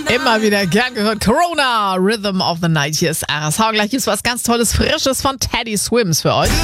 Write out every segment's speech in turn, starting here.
Immer wieder gern gehört. Corona, Rhythm of the Night. Hier ist RSH. Gleich gibt's was ganz Tolles, Frisches von Teddy Swims für euch.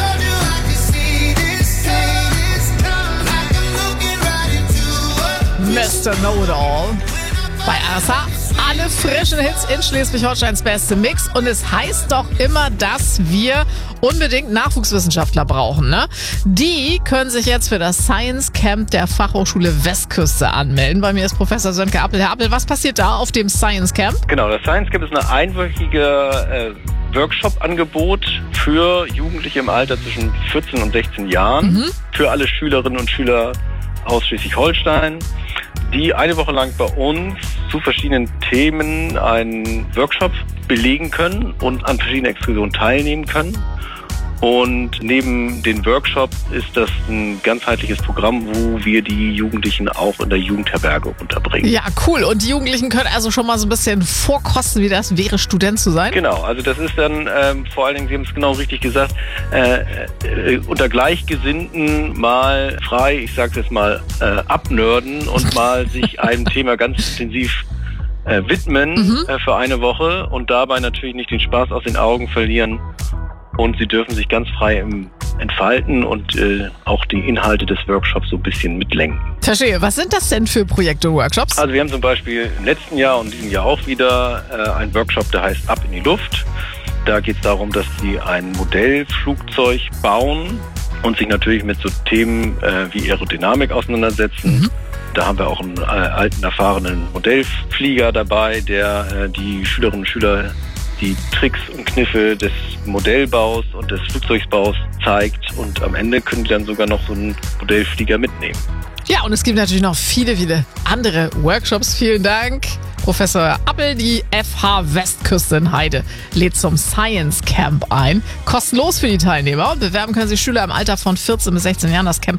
Mr. Know-It-All. Bei RSH alle frischen Hits in Schleswig-Holsteins beste Mix. Und es heißt doch immer, dass wir unbedingt Nachwuchswissenschaftler brauchen, ne? Die können sich jetzt für das Science Camp der Fachhochschule Westküste anmelden. Bei mir ist Professor Sönke Appel. Herr Appel, was passiert da auf dem Science Camp? Genau, das Science Camp ist eine einwöchige Workshop-Angebot für Jugendliche im Alter zwischen 14 und 16 Jahren. Für alle Schülerinnen und Schüler aus Schleswig-Holstein, die eine Woche lang bei uns zu verschiedenen Themen einen Workshop belegen können und an verschiedenen Exkursionen teilnehmen können. Und neben den Workshops ist das ein ganzheitliches Programm, wo wir die Jugendlichen auch in der Jugendherberge unterbringen. Ja, cool. Und die Jugendlichen können also schon mal so ein bisschen vorkosten, wie das wäre, Student zu sein? Genau, also das ist dann vor allen Dingen, Sie haben es genau richtig gesagt, unter Gleichgesinnten mal frei, ich sage jetzt mal, abnörden und mal sich einem Thema ganz intensiv widmen für eine Woche und dabei natürlich nicht den Spaß aus den Augen verlieren. Und sie dürfen sich ganz frei entfalten und auch die Inhalte des Workshops so ein bisschen mitlenken. Verstehe. Was sind das denn für Projekte und Workshops? Also wir haben zum Beispiel im letzten Jahr und diesem Jahr auch wieder einen Workshop, der heißt Ab in die Luft. Da geht es darum, dass sie ein Modellflugzeug bauen und sich natürlich mit so Themen wie Aerodynamik auseinandersetzen. Da haben wir auch einen alten, erfahrenen Modellflieger dabei, der die Schülerinnen und Schüler die Tricks und Kniffe des Modellbaus und des Flugzeugbaus zeigt und am Ende können die dann sogar noch so einen Modellflieger mitnehmen. Ja, und es gibt natürlich noch viele, viele andere Workshops. Vielen Dank, Professor Appel. Die FH Westküste in Heide lädt zum Science Camp ein. Kostenlos für die Teilnehmer. Und bewerben können sich Schüler im Alter von 14 bis 16 Jahren. Das Camp